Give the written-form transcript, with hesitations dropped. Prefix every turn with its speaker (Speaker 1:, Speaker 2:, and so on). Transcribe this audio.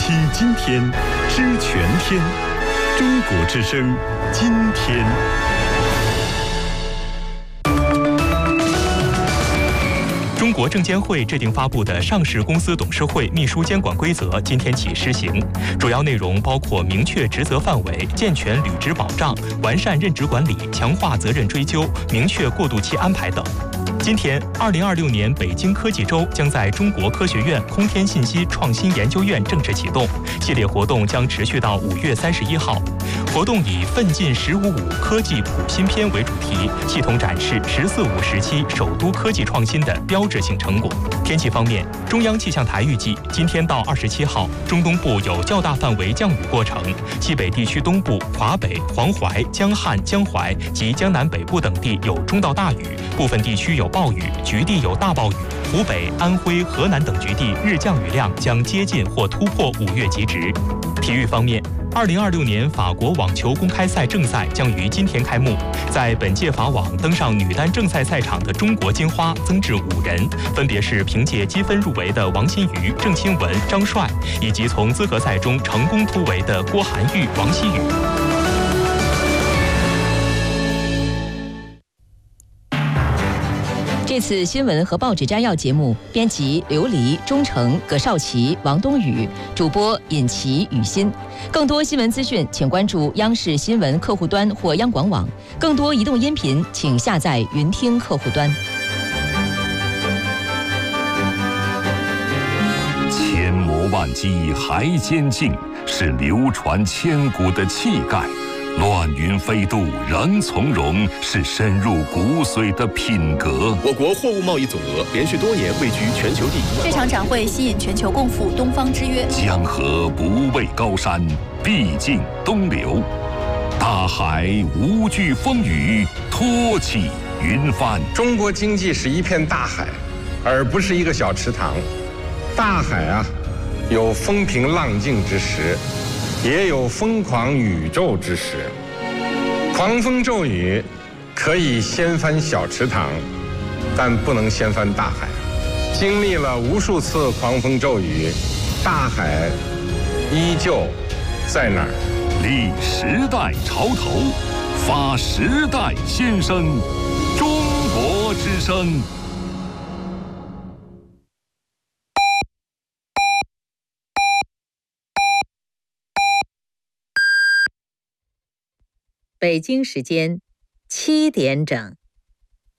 Speaker 1: 听今天，知全天。中国之声，今天。中国证监会制定发布的上市公司董事会秘书监管规则今天起施行，主要内容包括明确职责范围、健全履职保障、完善任职管理、强化责任追究、明确过渡期安排等。今天，2026年北京科技周将在中国科学院空天信息创新研究院正式启动，系列活动将持续到5月31号。活动以“奋进1055科技普新篇”为主题，系统展示“十四五”时期首都科技创新的标志性成果。天气方面，中央气象台预计，今天到27号，中东部有较大范围降雨过程，西北地区东部、华北、黄淮、江汉、江淮及江南北部等地有中到大雨，部分地区有暴雨，局地有大暴雨。湖北、安徽、河南等局地日降雨量将接近或突破5月极值。体育方面，2026年法国网球公开赛正赛将于今天开幕。在本届法网登上女单正赛赛场的中国金花增至5人，分别是凭借积分入围的王欣瑜、郑钦文、张帅，以及从资格赛中成功突围的郭涵玉、王希雨。
Speaker 2: 这次新闻和报纸摘要节目，编辑刘黎、钟诚、葛少奇、王冬雨，主播尹奇、雨欣。更多新闻资讯，请关注央视新闻客户端或央广网。更多移动音频，请下载云听客户端。
Speaker 3: 千磨万击还坚劲，是流传千古的气概。乱云飞渡仍从容，是深入骨髓的品格。
Speaker 4: 我国货物贸易总额连续多年位居全球第一。
Speaker 5: 这场展会吸引全球共赴东方之约。
Speaker 3: 江河不畏高山，必尽东流。大海无惧风雨，托起云帆。
Speaker 6: 中国经济是一片大海，而不是一个小池塘。大海啊，有风平浪静之时，也有疯狂宇宙之时。狂风骤雨可以掀翻小池塘，但不能掀翻大海。经历了无数次狂风骤雨，大海依旧在那儿。
Speaker 3: 立时代潮头，发时代先声。中国之声。
Speaker 7: 北京时间7点整。